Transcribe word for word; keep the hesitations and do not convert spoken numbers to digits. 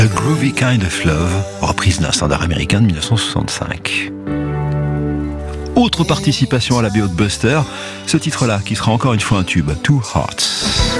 A Groovy Kind of Love, reprise d'un standard américain de dix-neuf cent soixante-cinq. Autre participation à la B O de Buster, ce titre-là qui sera encore une fois un tube, Two Hearts.